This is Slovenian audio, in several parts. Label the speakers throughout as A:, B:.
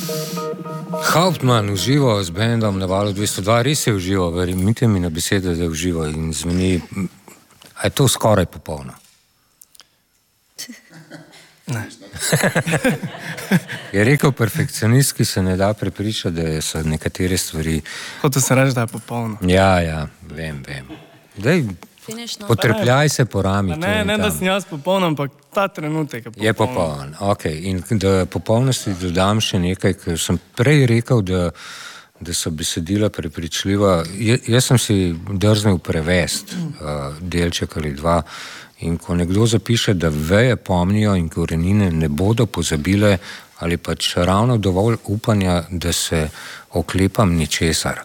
A: Hauptmann uživa z bendom na Valu 202, res je uživa, verjemite mi na besedo, da je uživa in zveni, a je to skoraj popolno?
B: Ne.
A: Je rekel perfekcionist, ki se ne da prepričati, da so nekatere stvari...
B: Hotel sem reči, da je popolno.
A: Ja, vem. Daj, potrpljaj se po rami.
B: Ne, da sem jaz popoln, ampak ta trenutek
A: je popoln. Ok, in da popolnosti dodam še nekaj, ker sem prej rekel, da so besedila prepričljiva. Jaz sem si drznil prevesti delček ali dva in ko nekdo zapiše, da veje pomnijo in korenine ne bodo pozabile ali pač ravno dovolj upanja, da se oklepam ničesar.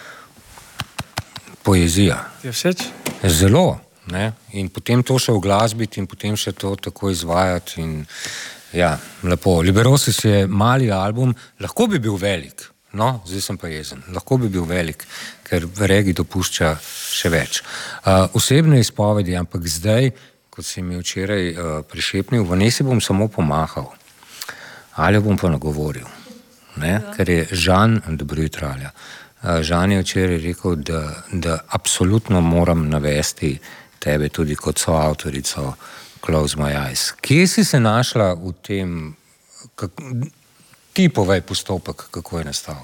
A: Poezija.
B: Ti je všeč?
A: Zelo, ne? In potem to še uglasbiti in potem še to tako izvajati in ja, lepo. Liberosis je mali album, lahko bi bil velik, no, zdaj sem pa jezen, lahko bi bil velik, ker regi dopušča še več. Osebne izpovedi, ampak zdaj, kot si mi včeraj prišepnil, Vanesi bom samo pomahal, ali bom pa nagovoril, ne? Ker je Žan, dobro jutro, Alja. Žan je včeraj rekel, da absolutno moram navesti tebe tudi kot soavtorico Close My Eyes. Kje si se našla v tem, ti povej postopek, kako je nastal?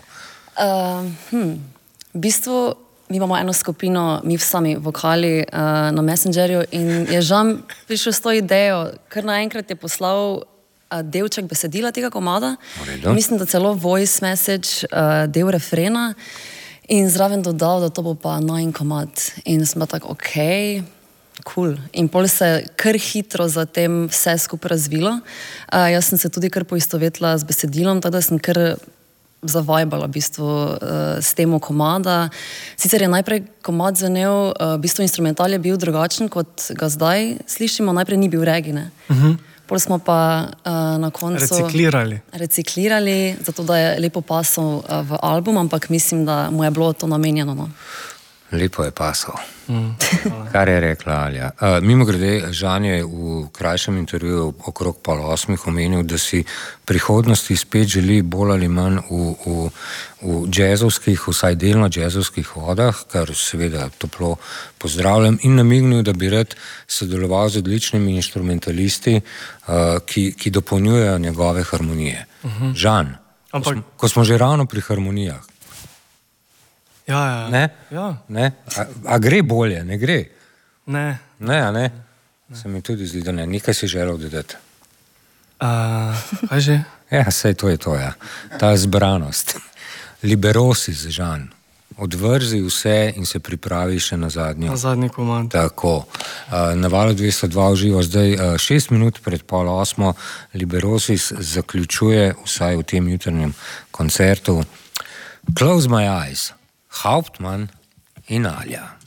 C: V bistvu mi imamo eno skupino, mi sami vokali na Messengerju in je Žan prišel s to idejo, ker naenkrat je poslal delček besedila tega komada. Mislim, da celo voice message, del refrena in zraven dodal, da to bo pa najin komad. In smo tako, cool. In pol se kar hitro zatem vse skupaj razvilo. Jaz sem se tudi kar poistovetila z besedilom, tako da sem kar zavajbala v bistvu s temo komada. Sicer je najprej komad zvenel, v bistvu instrumental je bil drugačen, kot ga zdaj slišimo. Najprej ni bil regi, ne? Pol smo pa na koncu reciklirali, zato da je lepo pasal v album, ampak mislim, da mu je bilo to namenjeno. No?
A: Lepo je pasal. Kar je rekla Alja. Mimogrede, Žan je v krajšem intervjuju okrog 7:30 omenil, da si prihodnosti spet želi bolj ali manj v džezovskih, vsaj delno džezovskih vodah, kar seveda toplo pozdravljam, in namignil, da bi rad sodeloval z odličnimi inštrumentalisti, ki dopolnjujejo njegove harmonije. Žan, ko smo že ravno pri harmonijah.
B: Ja.
A: Ne? A gre bolje, ne gre?
B: Ne.
A: Ne? Se mi tudi zdi, da ne. Nekaj si želel dodati.
B: Kaj že?
A: Ja, sej to je to, ja. Ta zbranost. Liberosis, Žan. Odvrzi vse in se pripravi še na zadnjo.
B: Na zadnji komad.
A: Tako. Na Valu 202 uživa zdaj 6 minut pred 7:30. Liberosis zaključuje vsaj v tem jutrnjem koncertu Close My Eyes. Hauptmann in Alja.